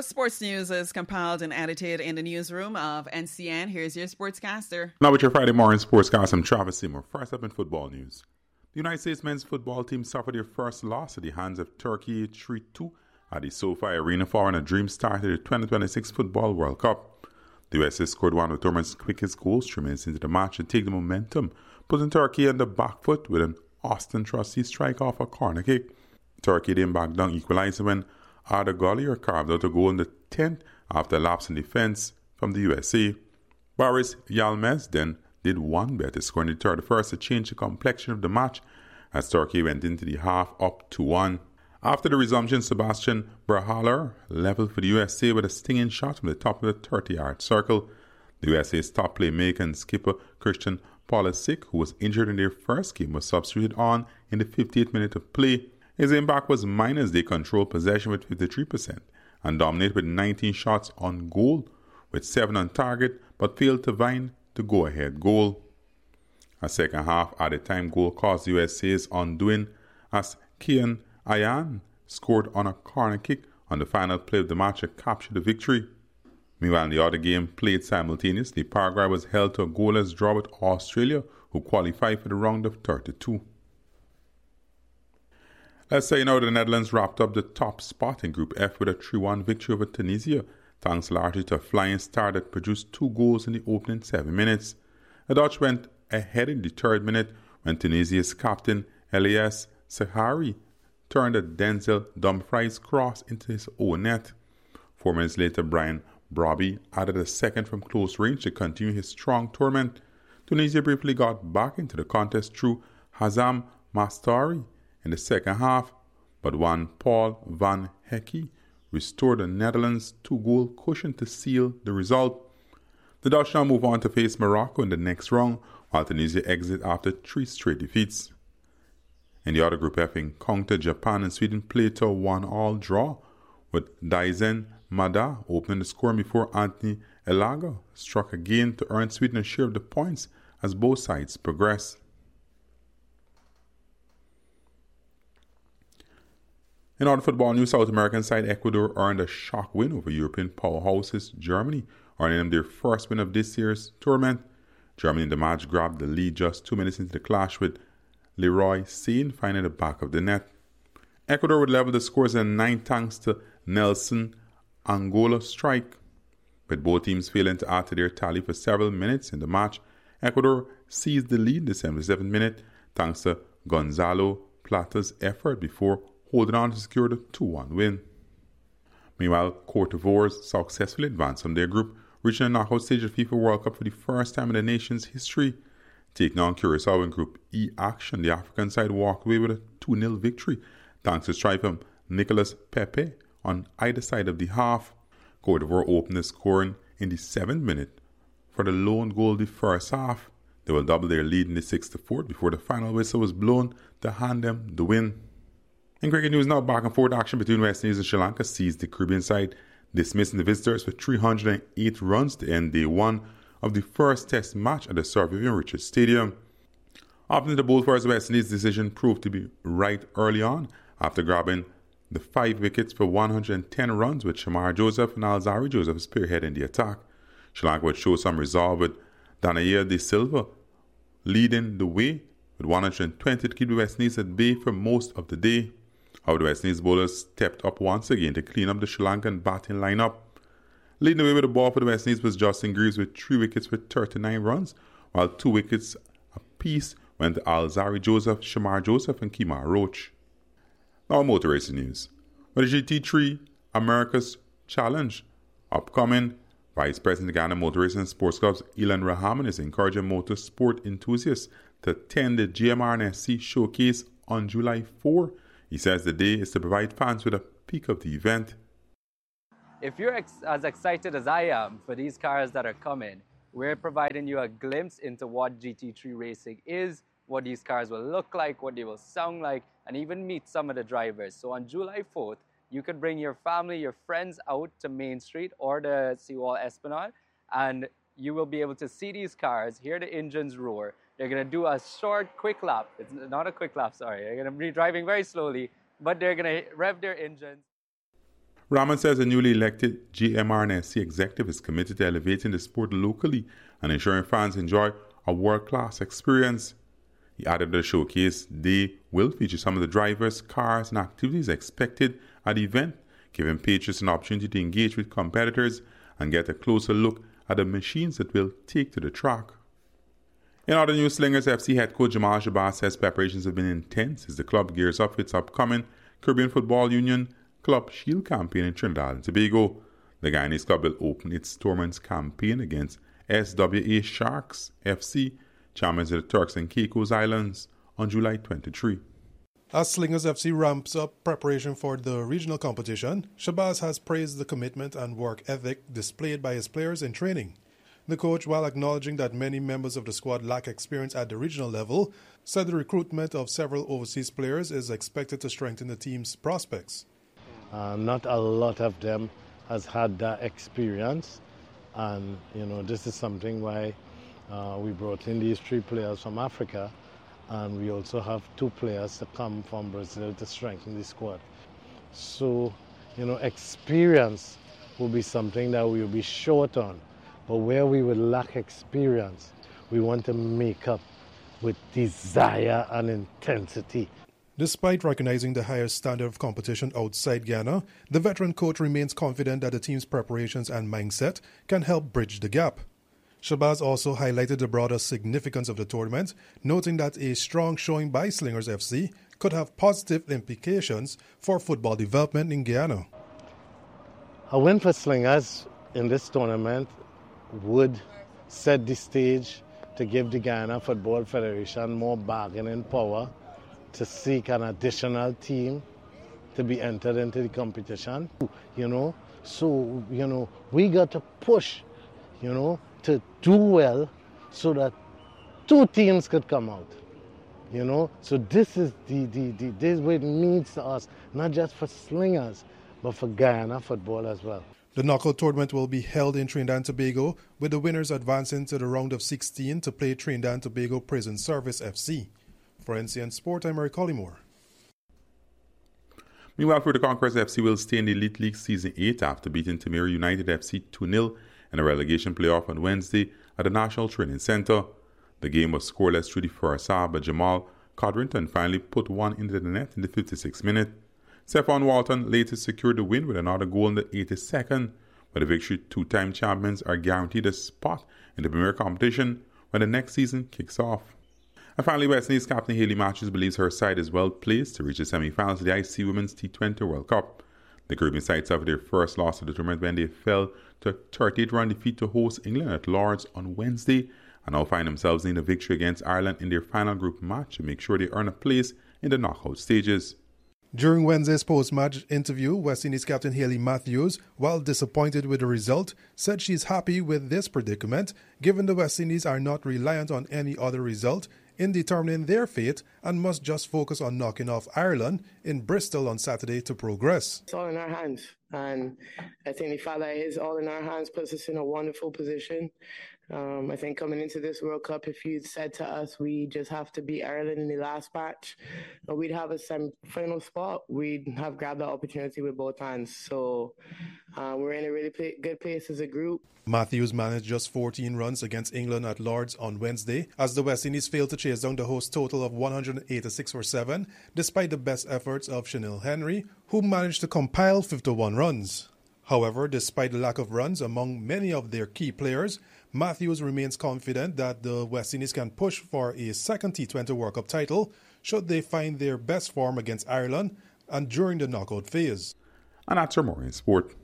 Sports news is compiled and edited in the newsroom of NCN. Here's your sportscaster. Now with your Friday morning sportscast, I'm Travis Seymour. First up in football news. The United States men's football team suffered their first loss at the hands of Turkey 3-2 at the SoFi Arena following a dream start to the 2026 Football World Cup. The USA scored one of the tournament's quickest goals 3 minutes into the match to take the momentum, putting Turkey on the back foot with an Austin Trusty strike off a corner kick. Turkey then back down equalizer when Arda Gollier carved out a goal in the 10th after a lapse in defense from the USA. Boris Yilmaz then did one better, scoring the 31st to change the complexion of the match as Turkey went into the half up 2-1. After the resumption, Sebastian Berhaller leveled for the USA with a stinging shot from the top of the 30-yard circle. The USA's top playmaker and skipper Christian Pulisic, who was injured in their first game, was substituted on in the 58th minute of play. His impact was minor as they controlled possession with 53% and dominated with 19 shots on goal, with 7 on target, but failed to find the go-ahead goal. A second half added time goal caused the USA's undoing as Kian Ayan scored on a corner kick on the final play of the match to capture the victory. Meanwhile, in the other game played simultaneously, Paraguay was held to a goalless draw with Australia, who qualified for the round of 32. Let's say now the Netherlands wrapped up the top spot in Group F with a 3-1 victory over Tunisia, thanks largely to a flying start that produced 2 goals in the opening 7 minutes. The Dutch went ahead in the 3rd minute when Tunisia's captain Elias Sahari turned a Denzel Dumfries cross into his own net. 4 minutes later, Brian Brobby added a second from close range to continue his strong tournament. Tunisia briefly got back into the contest through Hazam Mastari in the second half, but one Paul van Hecke restored the Netherlands' 2-goal cushion to seal the result. The Dutch now move on to face Morocco in the next round, while Tunisia exit after 3 straight defeats. In the other Group F, encounter Japan and Sweden played to a 1-all draw, with Daizen Mada opening the score before Anthony Elaga struck again to earn Sweden a share of the points as both sides progress. In other football news, South American side Ecuador earned a shock win over European powerhouses Germany, earning them their first win of this year's tournament. Germany in the match grabbed the lead just 2 minutes into the clash, with Leroy Sane finding the back of the net. Ecuador would level the scores in 9 thanks to Nelson Angola strike. With both teams failing to add to their tally for several minutes in the match, Ecuador seized the lead in the 77th minute thanks to Gonzalo Plata's effort before holding on to secure the 2-1 win. Meanwhile, Cote d'Ivoire successfully advanced from their group, reaching the knockout stage of the FIFA World Cup for the first time in the nation's history. Taking on Curaçao in Group E action, the African side walked away with a 2-0 victory, thanks to strike from Nicolas Pepe on either side of the half. Cote d'Ivoire opened the scoring in the 7th minute for the lone goal of the first half. They will double their lead in the 6-4 before the final whistle was blown to hand them the win. In cricket news now, back and forth action between West Indies and Sri Lanka sees the Caribbean side dismissing the visitors with 308 runs to end day 1 of the first test match at the Sir Vivian Richards Stadium. Often the bold for West Indies' decision proved to be right early on after grabbing the 5 wickets for 110 runs with Shamar Joseph and Alzari Joseph spearheading the attack. Sri Lanka would show some resolve with Danaya De Silva leading the way with 120 to keep the West Indies at bay for most of the day. However, the West Indies bowlers stepped up once again to clean up the Sri Lankan batting lineup. Leading the way with the ball for the West Indies was Justin Greaves with 3 wickets for 39 runs, while 2 wickets apiece went to Alzari Joseph, Shamar Joseph and Kemar Roach. Now motor racing news. With the GT3 America's Challenge upcoming, Vice President of Ghana Motor Racing and Sports Clubs Elan Rahaman is encouraging motorsport enthusiasts to attend the GMR&SC Showcase on July 4. He says the day is to provide fans with a peek of the event. If you're as excited as I am for these cars that are coming, we're providing you a glimpse into what GT3 racing is, what these cars will look like, what they will sound like, and even meet some of the drivers. So on July 4th, you could bring your family, your friends out to Main Street or the Seawall Esplanade, and you will be able to see these cars, hear the engines roar. They're going to do a short, quick lap. It's not a quick lap, sorry. They're going to be driving very slowly, but they're going to rev their engines. Rahman says the newly elected GMRNSC executive is committed to elevating the sport locally and ensuring fans enjoy a world-class experience. He added the showcase day will feature some of the drivers, cars and activities expected at the event, giving patrons an opportunity to engage with competitors and get a closer look at the machines that will take to the track. In other news, Slingers FC head coach Jamal Shabazz says preparations have been intense as the club gears up for its upcoming Caribbean Football Union Club Shield campaign in Trinidad and Tobago. The Guyanese club will open its tournament's campaign against SWA Sharks FC, champions of the Turks and Caicos Islands, on July 23. As Slingers FC ramps up preparation for the regional competition, Shabazz has praised the commitment and work ethic displayed by his players in training. The coach, while acknowledging that many members of the squad lack experience at the regional level, said the recruitment of several overseas players is expected to strengthen the team's prospects. Not a lot of them has had that experience, and this is something why we brought in these 3 players from Africa, and we also have 2 players to come from Brazil to strengthen the squad. So, experience will be something that we will be short on, but where we will lack experience, we want to make up with desire and intensity. Despite recognizing the higher standard of competition outside Ghana, the veteran coach remains confident that the team's preparations and mindset can help bridge the gap. Shabazz also highlighted the broader significance of the tournament, noting that a strong showing by Slingers FC could have positive implications for football development in Guyana. A win for Slingers in this tournament would set the stage to give the Guyana Football Federation more bargaining power to seek an additional team to be entered into the competition. So we got to push, to do well so that 2 teams could come out. So this is this what it means to us, not just for Slingers, but for Guyana football as well. The knockout tournament will be held in Trinidad and Tobago, with the winners advancing to the round of 16 to play Trinidad and Tobago Prison Service FC. For NCN Sport, I'm Eric Collymore. Meanwhile, for the Conquerors FC will stay in the Elite League Season 8 after beating Tamir United FC 2-0 in a relegation playoff on Wednesday at the National Training Centre. The game was scoreless through the first half, but Jamal Codrington finally put one into the net in the 56th minute. Stephon Walton later secured the win with another goal in the 82nd. With the victory, 2-time champions are guaranteed a spot in the Premier competition when the next season kicks off. And finally, West Indies captain Hayley Matthews believes her side is well placed to reach the semi-finals of the ICC Women's T20 World Cup. The Caribbean side suffered their first loss of the tournament when they fell to a 38-run defeat to host England at Lord's on Wednesday, and now find themselves in a victory against Ireland in their final group match to make sure they earn a place in the knockout stages. During Wednesday's post-match interview, West Indies captain Hayley Matthews, while disappointed with the result, said she's happy with this predicament, given the West Indies are not reliant on any other result in determining their fate and must just focus on knocking off Ireland in Bristol on Saturday to progress. It's all in our hands, and I think the fact that it is all in our hands puts us in a wonderful position. I think coming into this World Cup, if you'd said to us we just have to beat Ireland in the last match, we'd have a semi-final spot, we'd have grabbed that opportunity with both hands. So we're in a really good place as a group. Matthews managed just 14 runs against England at Lord's on Wednesday, as the West Indies failed to chase down the host total of 186 for 7, despite the best efforts of Chanel Henry, who managed to compile 51 runs. However, despite the lack of runs among many of their key players, Matthews remains confident that the West Indies can push for a second T20 World Cup title should they find their best form against Ireland and during the knockout phase. And that's our more in sport.